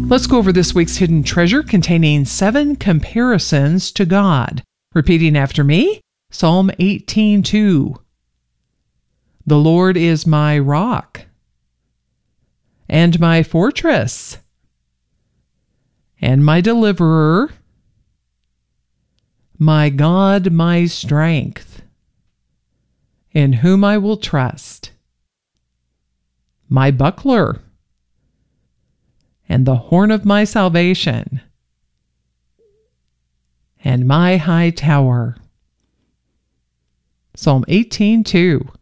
Let's go over this week's hidden treasure containing 7 comparisons to God. Repeating after me, Psalm 18:2. The Lord is my rock and my fortress and my deliverer, my God, my strength, in whom I will trust, my buckler and the horn of my salvation, and my high tower. Psalm 18:2.